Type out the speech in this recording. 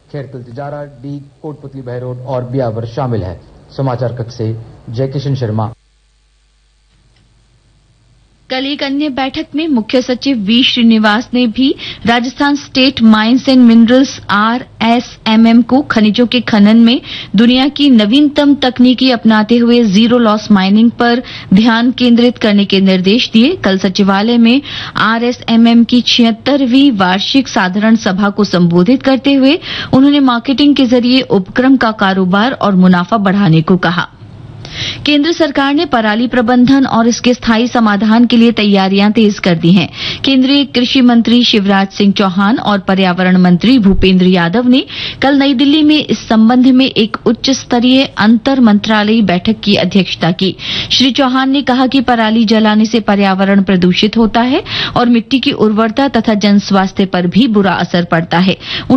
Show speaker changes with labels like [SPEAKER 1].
[SPEAKER 1] Khairthal Tijara, D, Kotputli Behror और ब्यावर शामिल है। समाचार कक्ष से जय किशन शर्मा।
[SPEAKER 2] कल एक अन्य बैठक में मुख्य सचिव वी श्रीनिवास ने भी Rajasthan state mines and minerals RSMM को खनिजों के खनन में दुनिया की नवीनतम तकनीकी अपनाते हुए जीरो लॉस माइनिंग पर ध्यान केंद्रित करने के निर्देश दिए। कल सचिवालय में RSMM की 76वीं वार्षिक साधारण सभा को संबोधित करते हुए उन्होंने मार्केटिंग के जरिए उपक्रम का कारोबार और मुनाफा बढ़ाने को कहा। केंद्र सरकार ने पराली प्रबंधन और इसके स्थायी समाधान के लिए तैयारियां तेज कर दी हैं। केंद्रीय कृषि मंत्री शिवराज सिंह चौहान और पर्यावरण मंत्री भूपेंद्र यादव ने कल नई दिल्ली में इस संबंध में एक उच्च स्तरीय अंतर मंत्रालयी बैठक की अध्यक्षता की। श्री चौहान ने कहा कि पराली जलाने से पर्यावरण प्रदूषित होता है और मिट्टी की उर्वरता तथा जन स्वास्थ्य पर भी बुरा असर पड़ता है।